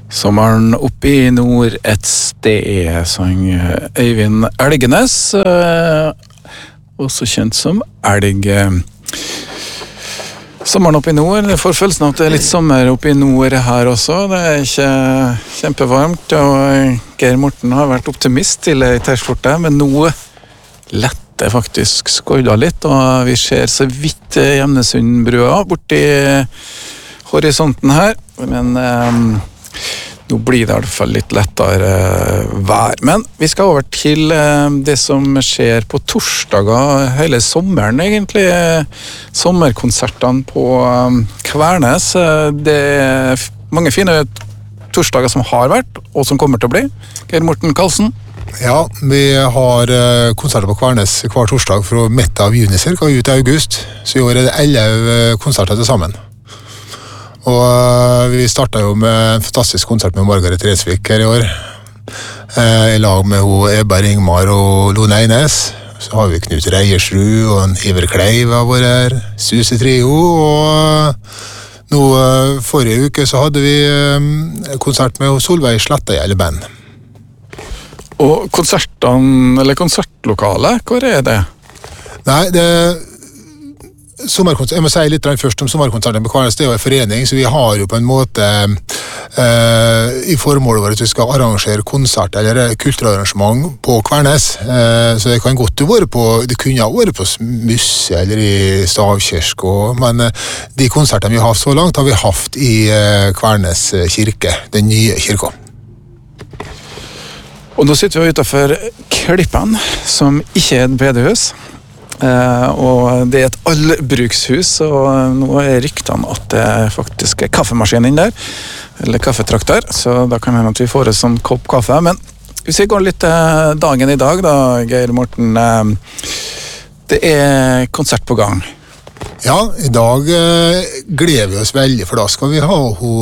Sommeren oppe i nord et sted, sang Øyvind Elgenes, også kjent som Elg. Sommeren oppe i nord, det får følelsen av at det litt sommer oppe i nord her også. Det ikke kjempevarmt, og Geir Morten har vært optimist til i T-skjorte, men nå lette faktisk skodda litt, og vi ser så vidt Gjemnesundbrua borti horisonten her, men nå blir det i hvert fall litt lettere vær. Men vi skal over til det som skjer på torsdager hele sommeren, egentlig. Sommerkonsertene på Kvernes. Det mange fine torsdager som har vært, og som kommer til å bli. Geir Morten Karlsen. Ja, vi har konserter på Kvernes hver torsdag fra midten av juni cirka ut i august. Så i år er det 11 konserter til sammen. Og vi startet jo med en fantastisk konsert med Margaret Resvik her i år. I lag med Ebba Ringmar og Lone Eines. Så har vi Knut Reiersrud og en Iver Kleiv av våre Suse Trio. Og nå forrige uke så hadde vi konsert med Solveig Slettegjeld band. Og konsertene, eller konsertlokalet, hvor er det? Nei, jeg må si litt først om sommerkonserten på Kvernes. Det er jo en forening, så vi har jo på en måte i formålet vårt at vi skal arrangere konsert eller kulturarrangement på Kvernes. Så det kan godt være på, det kunne ha vært på Musse eller i Stavkirke, men de konsertene vi har hatt så langt har vi hatt i Kvernes kirke, den nye kirka. Og nå sitter vi utenfor Klippen, som ikke er et bedehus. Og det er et allbrukshus, og nå er ryktene at det faktisk er kaffemaskin inn der, eller kaffetrakter, så da kan hende at vi får oss en kopp kaffe. Men hvis vi går litt til dagen i dag da, Geir Morten, det er konsert på gang. Ja, i dag gleder vi oss veldig, for da skal vi ha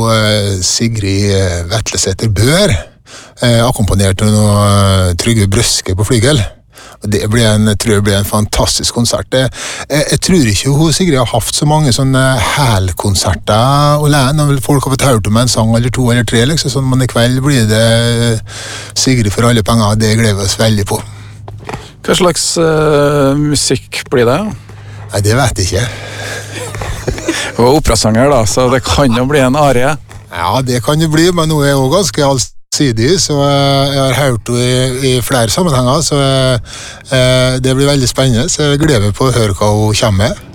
Sigrid Vetlesæter Bør, akkompagnert av noe Trygve Brøske på flygel. Det tror jeg blir en fantastisk konsert. Jeg tror ikke Sigrid har haft så mange sånne helkonserter alene. Folk har fått hørt om en sang eller 2 eller 3, liksom. Sånn, men i kveld blir det Sigrid for alle penger. Det gleder vi oss veldig på. Hva slags musikk blir det? Nei, det vet jeg ikke. Hun er operasanger da, så det kan jo bli en arie. Ja, det kan det bli, men nå er jeg også ganske allsidig, så jeg har hørt henne i flere sammenhenger, så det blir veldig spennende, så jeg gleder meg på å høre hva hun kommer med.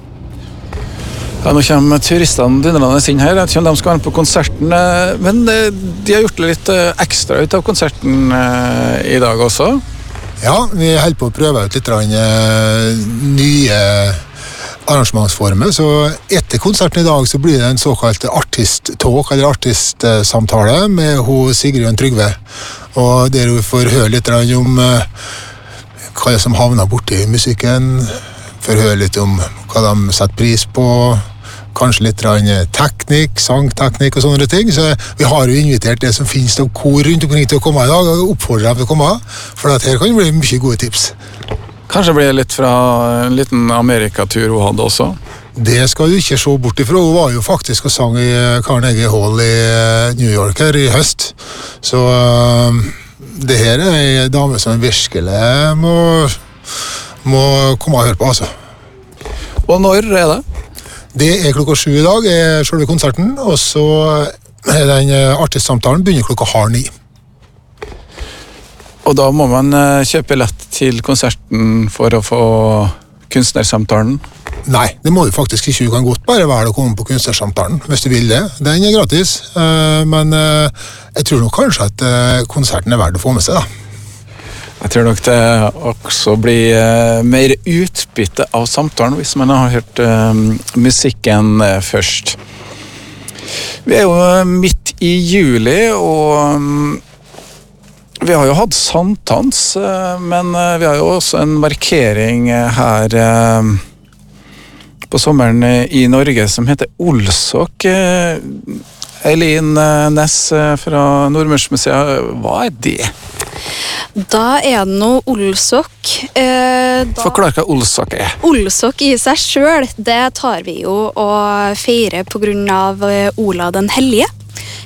Ja, nå kommer turistene dundrende inn her, jeg vet ikke om de skal være på konserten, men de har gjort litt ekstra ut av konserten i dag også. Ja, vi holder på å prøve ut litt nye arrangementsformer, så etter konserten i dag så blir det en såkalt artist-talk eller artistsamtale med Sigrid og Trygve, og der vi får høre litt om hva det som havner borti musikken, får høre litt om hva de setter pris på, kanskje litt teknikk, sangteknikk og sånne ting, så vi har jo invitert det som finnes av kor rundt omkring til å komme i dag, og oppfordrer dem til å komme, for at her kan det bli mye gode tips. Kanskje blir det litt fra en liten Amerikatur hun hadde også? Det skal du ikke se bort ifra. Hun var jo faktisk og sang i Carnegie Hall i New York her i høst. Så det her er en dame som virkelig må komme og høre på, altså. Og når er det? Det er 7:00 i dag, er selve konserten, og så er den artistsamtalen begynner 8:30. Og da må man kjøpe billett til konserten for å få kunstnersamtalen? Nei, det må du faktisk ikke. Du kan godt bare være å komme på kunstnersamtalen, hvis du vil det. Den er gratis, men jeg tror nok kanskje at konserten er verdt å få med seg, da. Jeg tror nok det også blir mer utbytte av samtalen hvis man har hørt musikken først. Vi er jo midt i juli, og vi har jo hatt sankthans, men vi har jo også en markering her på sommeren i Norge som heter Olsok. Eileen Næss fra Nordmørsmuseet, hva er det? Da er det noe Olsok. Forklar hva Olsok er. Olsok i seg selv, det tar vi jo og feirer på grunn av Olav den Hellige.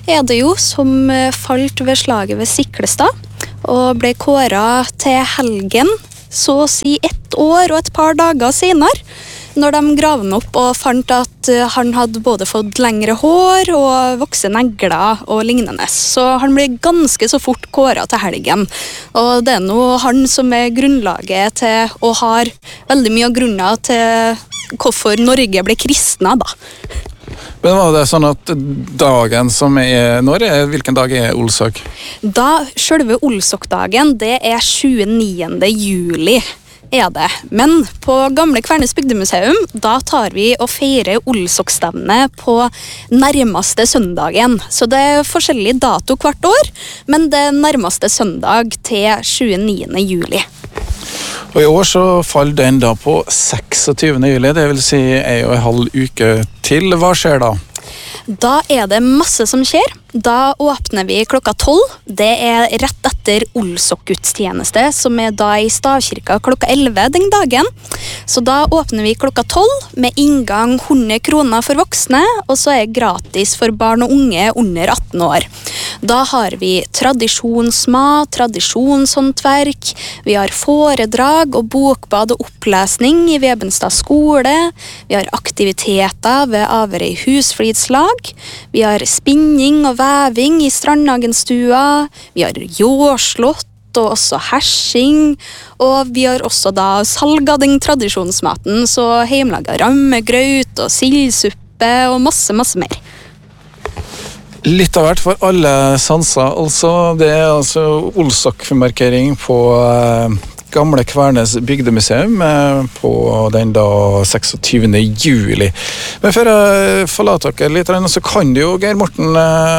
er det jo som falt ved slaget ved Siklestad, og ble kåret til helgen, så å si 1 år og et par dager senere, når de gravet den opp og fant at han hadde både fått lengre hår og vokse negler og lignende. Så han ble ganske så fort kåret til helgen. Og det er nå han som er grunnlaget til, og har veldig mye av grunner til hvorfor Norge ble kristna, da. Men var det sånn at dagen som hvilken dag er Olsok? Da, selve Olsokdagen, det er 29. juli. Er det. Men på Gamle Kvernes bygdemuseum, da tar vi og feirer Olsokstevne på nærmeste søndagen. Så det er forskjellig dato hvert år, men det er nærmeste søndag til 29. juli. Og i år så faller den da på 26. juli, det vil si 1,5 uke til. Hva skjer da? Da er det masse som skjer. Da åpner vi klokka 12. Det er rett etter Olsok-gudstjeneste, som er da i Stavkirka klokka 11 den dagen. Så da åpner vi klokka 12 med inngang 100 kroner for voksne, og så er det gratis for barn og unge under 18 år. Da har vi tradisjonsmat, tradisjonshåndverk, vi har foredrag og bokbad og opplesning i Vebenstad skole, vi har aktiviteter ved Averøy husflidslag, vi har spinning og veving i Strandhagenstua, vi har jordslått og også hersing, og vi har også da salg av den tradisjonsmaten, så hjemmelaget rammegrøt og sildsuppe og masse mer. Litt av hvert for alle sanser, altså. Det er altså Olsok-markering på Gamle Kvernes bygdemuseum på den da 26. juli. Men før jeg forlater dere litt, så kan du jo, Geir Morten,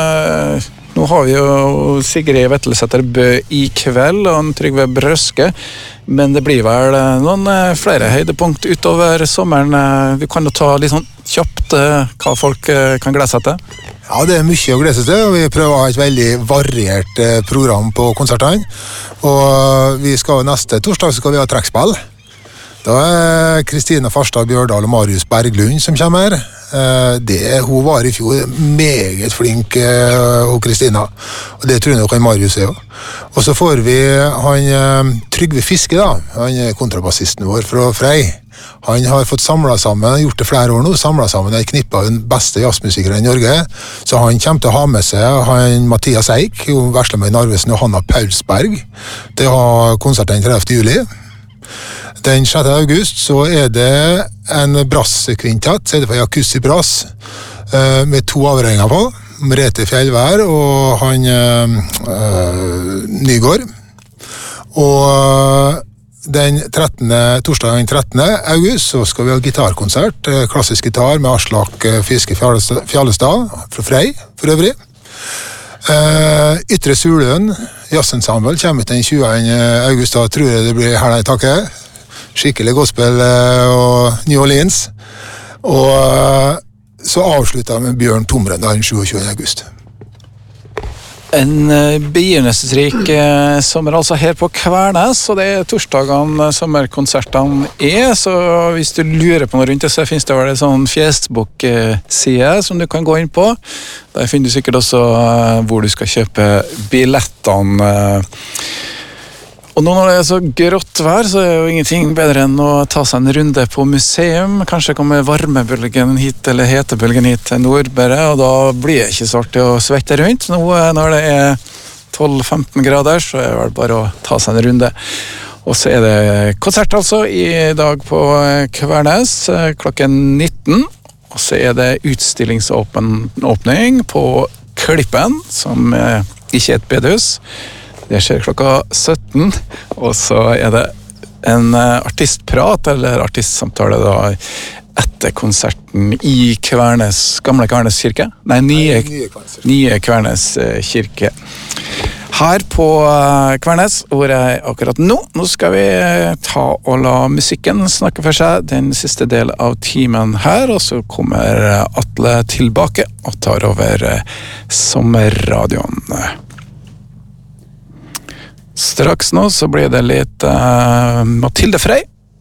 nå har vi jo Sigrid Vettelsæter Bø i kveld, og Trygve Brøske, men det blir vel noen flere høydepunkt utover sommeren. Vi kan jo ta litt sånn kjapt hva folk kan glede seg til. Ja, det er mye å glede seg til, og vi prøver å ha et veldig variert program på konsertene. Og vi skal neste torsdag så skal vi ha trekkspill. Da er Kristina Farstad Bjørdal og Marius Berglund som kommer. Hun var i fjor meget flink, og Kristina. Og det tror jeg nok Marius er jo. Og så får vi han Trygve Fiske da, han er kontrabassisten vår fra Frei. Han har fått samlet sammen, gjort det flere år nå, samlet sammen et knippe av den beste jazzmusikere i Norge. Så han kommer til å ha med seg han Mathias Eik, Veslemøy Narvesen og Hanna Paulsberg til å ha konserten 30. juli. Den 6. august så er det en brasskvintett, så er det for Jakussi Brass, med 2 avregninger på, Merete Fjellvær og han Nygård. Og torsdag den 13. august så skal vi ha gitarkonsert, klassisk gitar med Aslak Fiske Fjallestad fra Frei for øvrig. Ytre Suløen jazzensemble kommer den 20. august, da tror jeg det blir her i taket. Skikkelig gospel og New Orleans. Og så avslutter jeg med Bjørn Tomren den 27. august. En begivenhetsrik sommer altså her på Kvernes, og det er torsdagene sommerkonsertene så hvis du lurer på noe rundt det, så finnes det vel en sånn Facebook-side som du kan gå inn på. Der finner du sikkert også hvor du skal kjøpe billettene. Og nå når det er så grått vær, så er jo ingenting bedre enn å ta seg en runde på museum. Kanskje kommer varmebølgen hit, eller hetebølgen hit til Nordbære, og da blir det ikke så artig å svette rundt. Nå når det er 12-15 grader, så er det vel bare å ta seg en runde. Og så er det konsert altså i dag på Kvernes klokken 19. Og så er det utstillingsåpning på Klippen, som ikke er et bedehus. Det skjer klokka 17, og så er det en artistprat, eller artistsamtale da, etter konserten i Gamle Kvernes kirke. Nei, nye Kvernes kirke. Her på Kvernes, hvor jeg akkurat nå skal vi ta og la musikken snakke for seg den siste del av timen her, og så kommer Atle tilbake og tar over sommerradioen. Straks nå så blir det litt Mathilde Frey.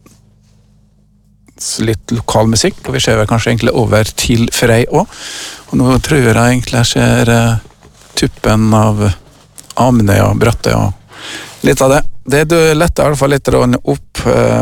Litt lokal musikk, og vi ser vel kanskje egentlig over til Frey også. Og nå tror jeg egentlig jeg ser tuppen av Amnøya, Brattøya, litt av det. Det letter i hvert fall litt opp